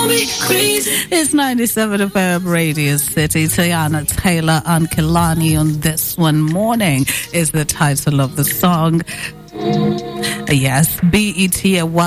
It's 97 FM Radio City. Tiana Taylor and Kelani on This One Morning is the title of the song. Yes, BET Award.